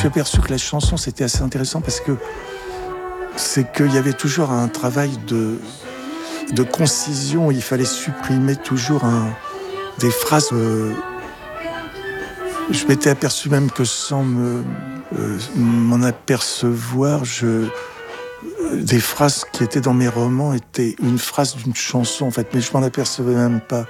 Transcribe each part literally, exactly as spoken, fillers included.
suis aperçu que la chanson, c'était assez intéressant parce que c'est qu'il y avait toujours un travail de, de concision. Il fallait supprimer toujours un, des phrases. Euh, je m'étais aperçu même que sans me, euh, m'en apercevoir, je, des phrases qui étaient dans mes romans étaient une phrase d'une chanson, en fait, mais je m'en apercevais même pas.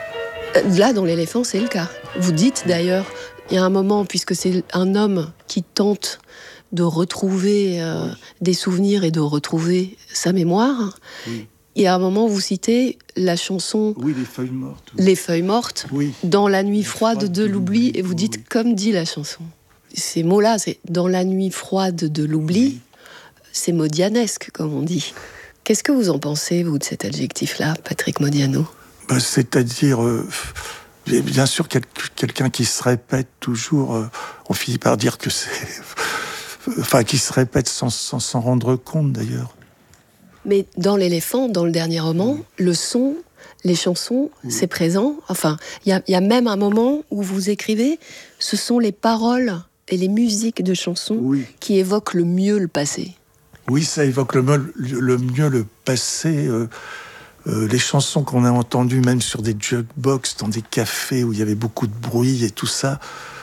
Là, dans l'éléphant, c'est le cas. Vous dites d'ailleurs, il y a un moment, puisque c'est un homme qui tente de retrouver euh, oui. des souvenirs et de retrouver sa mémoire. Oui. Il y a un moment où vous citez la chanson oui, Les Feuilles Mortes. Oui. Les Feuilles Mortes, oui. dans la nuit froide, froide de, de l'oubli, l'oubli, et vous dites oui. comme dit la chanson. Ces mots-là, c'est dans la nuit froide de l'oubli, oui. c'est modianesque, comme on dit. Qu'est-ce que vous en pensez, vous, de cet adjectif-là, Patrick Modiano ? Ben, c'est-à-dire, euh, bien sûr, quel, quelqu'un qui se répète toujours, euh, on finit par dire que c'est... Enfin, qui se répète sans, sans s'en rendre compte, d'ailleurs. Mais dans l'éléphant, dans le dernier roman, oui. le son, les chansons, oui. c'est présent. Enfin, il y, y a même un moment où vous écrivez, ce sont les paroles et les musiques de chansons oui. qui évoquent le mieux le passé. Oui, ça évoque le, le, le mieux le passé... Euh, Euh, les chansons qu'on a entendues, même sur des jukebox, dans des cafés où il y avait beaucoup de bruit et tout ça,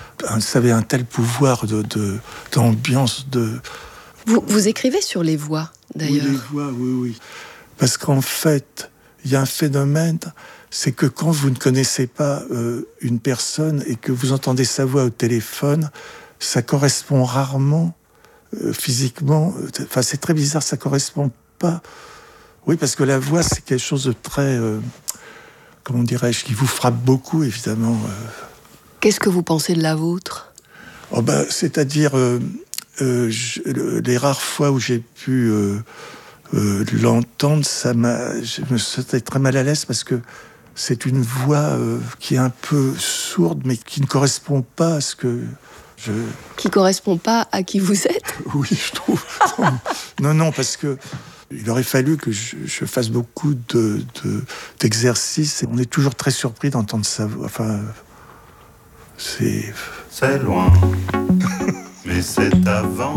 ça avait un tel pouvoir de, de, d'ambiance. De... Vous, vous écrivez sur les voix, d'ailleurs. Oui, les voix, oui, oui. Parce qu'en fait, il y a un phénomène, c'est que quand vous ne connaissez pas euh, une personne et que vous entendez sa voix au téléphone, ça correspond rarement euh, physiquement. Enfin, c'est très bizarre, ça correspond pas. Oui, parce que la voix, c'est quelque chose de très, euh, comment dirais-je, qui vous frappe beaucoup, évidemment. Euh. Qu'est-ce que vous pensez de la vôtre ? Oh ben, c'est-à-dire, euh, euh, je, les rares fois où j'ai pu euh, euh, l'entendre, ça m'a, je me sentais très mal à l'aise parce que c'est une voix euh, qui est un peu sourde, mais qui ne correspond pas à ce que je... Qui correspond pas à qui vous êtes ? Oui, je trouve. non, non, parce que il aurait fallu que je, je fasse beaucoup de, de, d'exercices. Et on est toujours très surpris d'entendre sa voix. Enfin, c'est... C'est loin, mais c'est avant.